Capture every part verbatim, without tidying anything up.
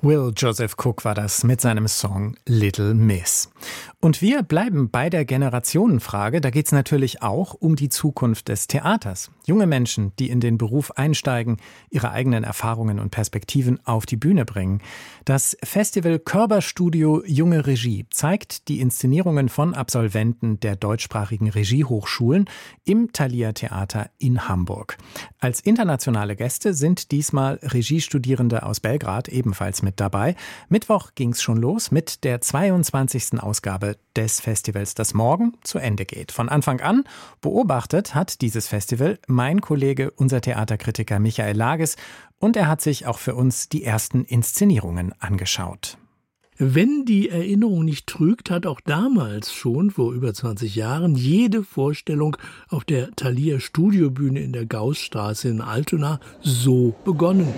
Will Joseph Cook war das mit seinem Song Little Miss. Und wir bleiben bei der Generationenfrage. Da geht es natürlich auch um die Zukunft des Theaters. Junge Menschen, die in den Beruf einsteigen, ihre eigenen Erfahrungen und Perspektiven auf die Bühne bringen. Das Festival Körber-Studio Junge Regie zeigt die Inszenierungen von Absolventen der deutschsprachigen Regiehochschulen im Thalia Theater in Hamburg. Als internationale Gäste sind diesmal Regiestudierende aus Belgrad ebenfalls mit dabei. Mittwoch ging es schon los mit der zweiundzwanzigsten Ausgabe des Festivals, das morgen zu Ende geht. Von Anfang an beobachtet hat dieses Festival mein Kollege, unser Theaterkritiker Michael Lages, und er hat sich auch für uns die ersten Inszenierungen angeschaut. Wenn die Erinnerung nicht trügt, hat auch damals schon, vor über zwanzig Jahren, jede Vorstellung auf der Thalia Studiobühne in der Gaußstraße in Altona so begonnen.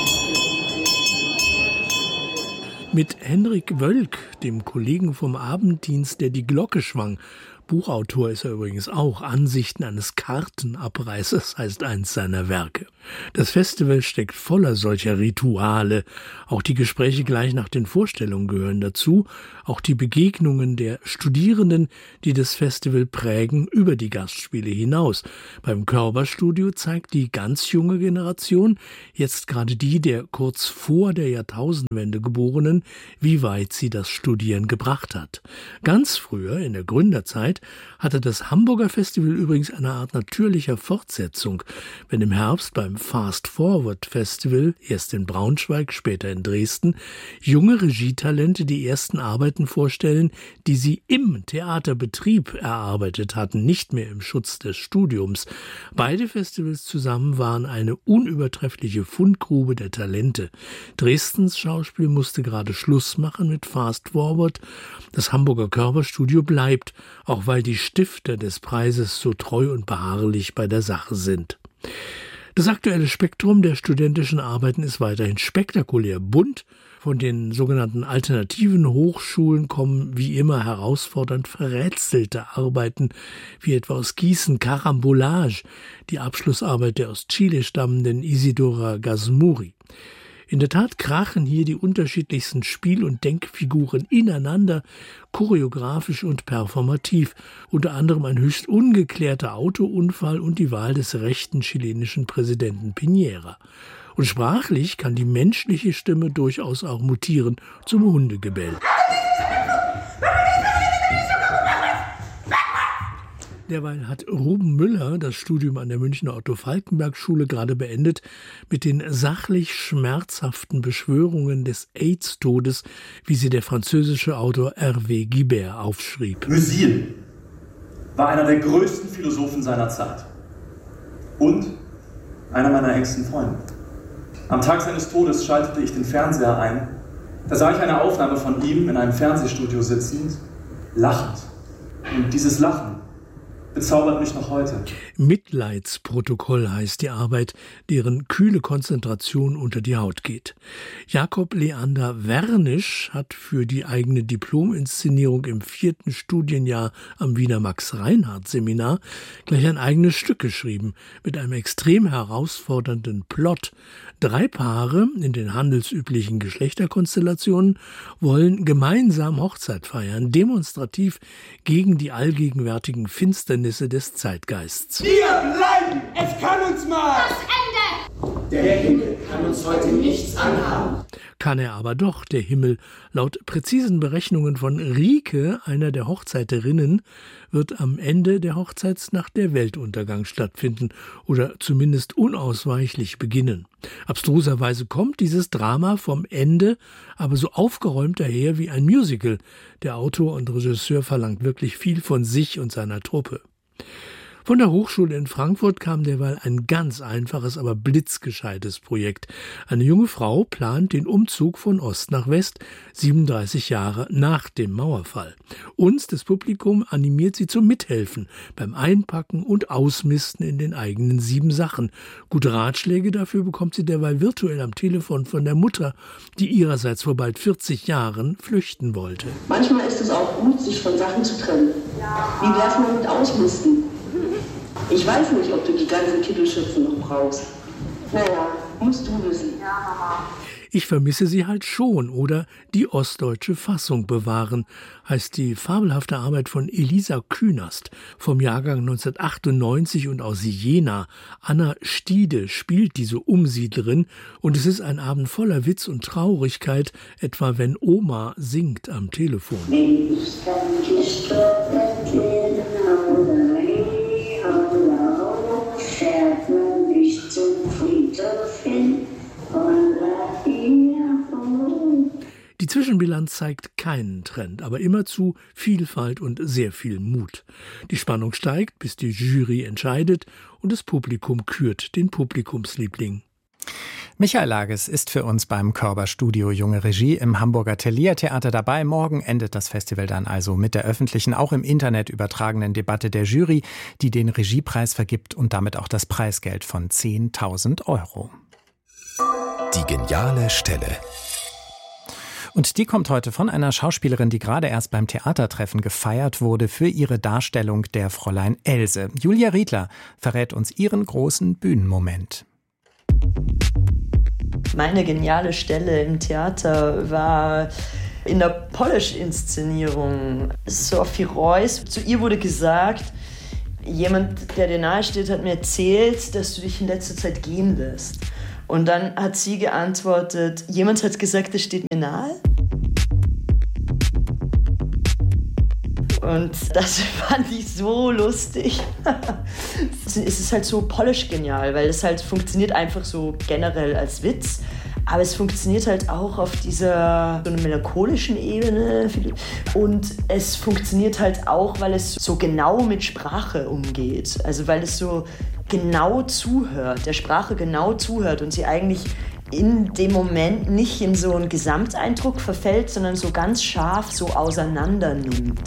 Mit Henrik Wölk, dem Kollegen vom Abenddienst, der die Glocke schwang. Buchautor ist er übrigens auch. Ansichten eines Kartenabreißers heißt eins seiner Werke. Das Festival steckt voller solcher Rituale. Auch die Gespräche gleich nach den Vorstellungen gehören dazu. Auch die Begegnungen der Studierenden, die das Festival prägen, über die Gastspiele hinaus. Beim Körber-Studio zeigt die ganz junge Generation, jetzt gerade die der kurz vor der Jahrtausendwende Geborenen, wie weit sie das Studieren gebracht hat. Ganz früher, in der Gründerzeit, hatte das Hamburger Festival übrigens eine Art natürlicher Fortsetzung, wenn im Herbst beim Fast Forward Festival, erst in Braunschweig, später in Dresden, junge Regietalente die ersten Arbeiten vorstellen, die sie im Theaterbetrieb erarbeitet hatten, nicht mehr im Schutz des Studiums. Beide Festivals zusammen waren eine unübertreffliche Fundgrube der Talente. Dresdens Schauspiel musste gerade Schluss machen mit Fast Forward. Das Hamburger Körber-Studio bleibt, auch weil die Stifter des Preises so treu und beharrlich bei der Sache sind. Das aktuelle Spektrum der studentischen Arbeiten ist weiterhin spektakulär bunt. Von den sogenannten alternativen Hochschulen kommen wie immer herausfordernd verrätselte Arbeiten, wie etwa aus Gießen Carambolage, die Abschlussarbeit der aus Chile stammenden Isidora Gazmuri. In der Tat krachen hier die unterschiedlichsten Spiel- und Denkfiguren ineinander, choreografisch und performativ, unter anderem ein höchst ungeklärter Autounfall und die Wahl des rechten chilenischen Präsidenten Piñera. Und sprachlich kann die menschliche Stimme durchaus auch mutieren zum Hundegebell. Derweil hat Ruben Müller das Studium an der Münchner Otto-Falckenberg-Schule gerade beendet mit den sachlich schmerzhaften Beschwörungen des AIDS-Todes, wie sie der französische Autor Hervé Guibert aufschrieb. Musil war einer der größten Philosophen seiner Zeit und einer meiner engsten Freunde. Am Tag seines Todes schaltete ich den Fernseher ein. Da sah ich eine Aufnahme von ihm in einem Fernsehstudio sitzend, lachend. Und dieses Lachen bezaubert mich noch heute. Mitleidsprotokoll heißt die Arbeit, deren kühle Konzentration unter die Haut geht. Jakob Leander Wernisch hat für die eigene Diplominszenierung im vierten Studienjahr am Wiener Max-Reinhardt-Seminar gleich ein eigenes Stück geschrieben, mit einem extrem herausfordernden Plot. Drei Paare in den handelsüblichen Geschlechterkonstellationen wollen gemeinsam Hochzeit feiern, demonstrativ gegen die allgegenwärtigen Finsternisse des Zeitgeists. Wir bleiben! Es kann uns mal! Das Ende! Der Himmel kann uns heute nichts anhaben. Kann er aber doch, der Himmel. Laut präzisen Berechnungen von Rike, einer der Hochzeiterinnen, wird am Ende der Hochzeitsnacht der Weltuntergang stattfinden oder zumindest unausweichlich beginnen. Abstruserweise kommt dieses Drama vom Ende aber so aufgeräumt daher wie ein Musical. Der Autor und Regisseur verlangt wirklich viel von sich und seiner Truppe. Von der Hochschule in Frankfurt kam derweil ein ganz einfaches, aber blitzgescheites Projekt. Eine junge Frau plant den Umzug von Ost nach West, siebenunddreißig Jahre nach dem Mauerfall. Uns, das Publikum, animiert sie zum Mithelfen beim Einpacken und Ausmisten in den eigenen sieben Sachen. Gute Ratschläge dafür bekommt sie derweil virtuell am Telefon von der Mutter, die ihrerseits vor bald vierzig Jahren flüchten wollte. Manchmal ist es auch gut, sich von Sachen zu trennen. Wie wär's mal mit Ausmisten? Ich weiß nicht, ob du die ganzen Kittelschürzen noch brauchst. Naja, musst du wissen. Ja, Mama. Ich vermisse sie halt schon oder die ostdeutsche Fassung bewahren, heißt die fabelhafte Arbeit von Elisa Künast vom Jahrgang neunzehnhundertachtundneunzig und aus Jena. Anna Stiede spielt diese Umsiedlerin und es ist ein Abend voller Witz und Traurigkeit, etwa wenn Oma singt am Telefon. Ich kann gestorben werden, fährt man nicht zum Friedhof hin, die Zwischenbilanz zeigt keinen Trend, aber immerzu Vielfalt und sehr viel Mut. Die Spannung steigt, bis die Jury entscheidet und das Publikum kürt den Publikumsliebling. Michael Lages ist für uns beim Körber-Studio Junge Regie im Hamburger Thalia Theater dabei. Morgen endet das Festival dann also mit der öffentlichen, auch im Internet übertragenen Debatte der Jury, die den Regiepreis vergibt und damit auch das Preisgeld von zehntausend Euro. Die geniale Stelle. Und die kommt heute von einer Schauspielerin, die gerade erst beim Theatertreffen gefeiert wurde für ihre Darstellung der Fräulein Else. Julia Riedler verrät uns ihren großen Bühnenmoment. Meine geniale Stelle im Theater war in der Polish-Inszenierung. Sophie Reuss, zu ihr wurde gesagt, jemand, der dir nahe steht, hat mir erzählt, dass du dich in letzter Zeit gehen lässt. Und dann hat sie geantwortet, jemand hat gesagt, das steht mir nahe. Und das fand ich so lustig. Es ist halt so Polish genial, weil es halt funktioniert einfach so generell als Witz. Aber es funktioniert halt auch auf dieser so einer melancholischen Ebene. Und es funktioniert halt auch, weil es so genau mit Sprache umgeht. Also weil es so genau zuhört, der Sprache genau zuhört und sie eigentlich in dem Moment nicht in so einen Gesamteindruck verfällt, sondern so ganz scharf so auseinander nimmt.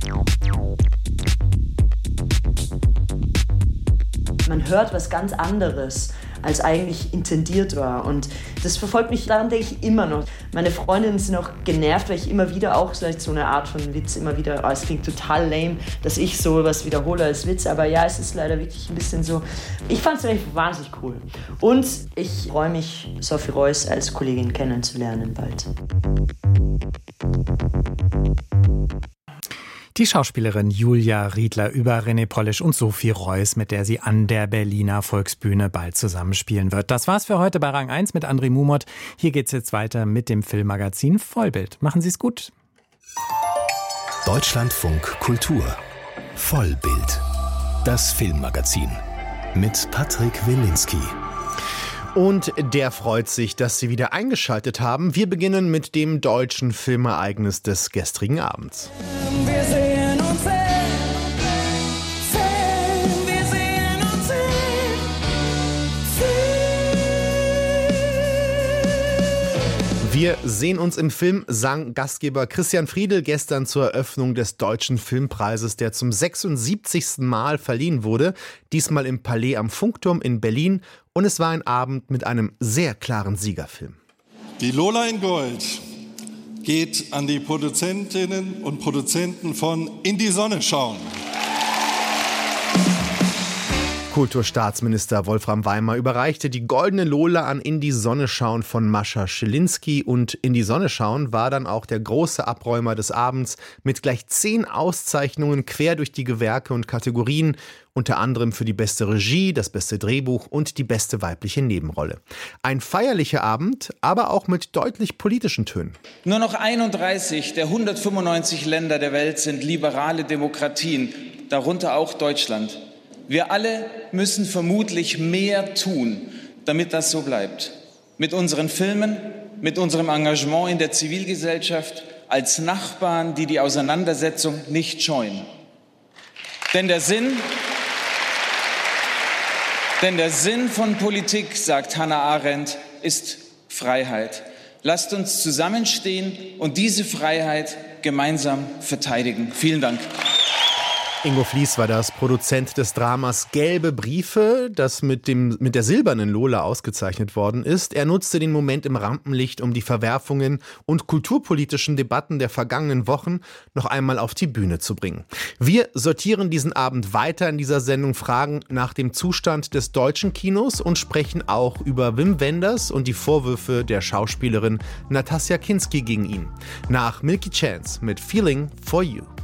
Man hört was ganz anderes, als eigentlich intendiert war. Und das verfolgt mich, daran denke ich immer noch. Meine Freundinnen sind auch genervt, weil ich immer wieder auch vielleicht so eine Art von Witz immer wieder, oh, es klingt total lame, dass ich so was wiederhole als Witz, aber ja, es ist leider wirklich ein bisschen so. Ich fand es eigentlich wahnsinnig cool. Und ich freue mich, Sophie Reuss als Kollegin kennenzulernen bald. Die Schauspielerin Julia Riedler über René Polish und Sophie Reuss, mit der sie an der Berliner Volksbühne bald zusammenspielen wird. Das war's für heute bei Rang eins mit André Mumot. Hier geht's jetzt weiter mit dem Filmmagazin Vollbild. Machen Sie's gut. Deutschlandfunk Kultur. Vollbild. Das Filmmagazin. Mit Patrick Wilinski. Und der freut sich, dass Sie wieder eingeschaltet haben. Wir beginnen mit dem deutschen Filmereignis des gestrigen Abends. Wir sehen uns sehen, sehen, wir sehen uns sehen, sehen. Wir sehen uns im Film, sang Gastgeber Christian Friedel gestern zur Eröffnung des Deutschen Filmpreises, der zum sechsundsiebzigsten Mal verliehen wurde. Diesmal im Palais am Funkturm in Berlin. Und es war ein Abend mit einem sehr klaren Siegerfilm. Die Lola in Gold geht an die Produzentinnen und Produzenten von In die Sonne schauen. Kulturstaatsminister Wolfram Weimar überreichte die Goldene Lola an In die Sonne schauen von Mascha Schilinski. Und In die Sonne schauen war dann auch der große Abräumer des Abends mit gleich zehn Auszeichnungen quer durch die Gewerke und Kategorien, unter anderem für die beste Regie, das beste Drehbuch und die beste weibliche Nebenrolle. Ein feierlicher Abend, aber auch mit deutlich politischen Tönen. Nur noch einunddreißig der hundertfünfundneunzig Länder der Welt sind liberale Demokratien, darunter auch Deutschland. Wir alle müssen vermutlich mehr tun, damit das so bleibt. Mit unseren Filmen, mit unserem Engagement in der Zivilgesellschaft, als Nachbarn, die die Auseinandersetzung nicht scheuen. Denn der Sinn, denn der Sinn von Politik, sagt Hannah Arendt, ist Freiheit. Lasst uns zusammenstehen und diese Freiheit gemeinsam verteidigen. Vielen Dank. Ingo Fliess war das, Produzent des Dramas Gelbe Briefe, das mit, dem, mit der silbernen Lola ausgezeichnet worden ist. Er nutzte den Moment im Rampenlicht, um die Verwerfungen und kulturpolitischen Debatten der vergangenen Wochen noch einmal auf die Bühne zu bringen. Wir sortieren diesen Abend weiter in dieser Sendung Fragen nach dem Zustand des deutschen Kinos und sprechen auch über Wim Wenders und die Vorwürfe der Schauspielerin Natasja Kinski gegen ihn. Nach Milky Chance mit Feeling for You.